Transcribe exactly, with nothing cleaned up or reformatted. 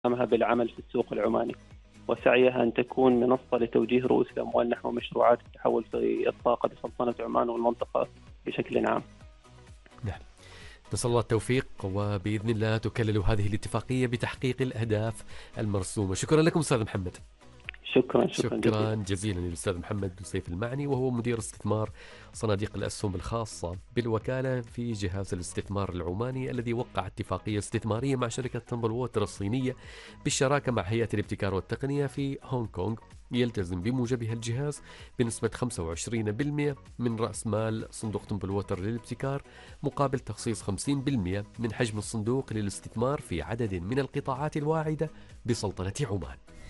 قيامها بالعمل في السوق العماني، وسعيها أن تكون منصة لتوجيه رؤوس الأموال نحو مشروعات التحول في الطاقة بسلطنة عمان والمنطقة بشكل عام. نعم، نسأل الله التوفيق، وبإذن الله تكلل هذه الاتفاقية بتحقيق الأهداف المرسومة. شكرا لكم أستاذ محمد. شكرا شكرا شكرا جزيلا. جزيلا للأستاذ محمد سيف المعني، وهو مدير استثمار صناديق الأسهم الخاصة بالوكالة في جهاز الاستثمار العماني، الذي وقع اتفاقية استثمارية مع شركة تمبل ووتر الصينية بالشراكة مع هيئة الابتكار والتقنية في هونغ كونغ، يلتزم بموجبها الجهاز بنسبة خمسة وعشرين بالمئة من رأس مال صندوق تمبل ووتر للابتكار، مقابل تخصيص خمسين بالمئة من حجم الصندوق للاستثمار في عدد من القطاعات الواعدة بسلطنة عمان.